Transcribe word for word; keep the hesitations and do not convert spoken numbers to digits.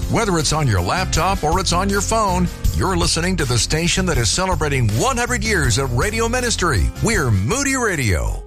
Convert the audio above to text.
Whether it's on your laptop or it's on your phone, you're listening to the station that is celebrating one hundred years of radio ministry. We're Moody Radio.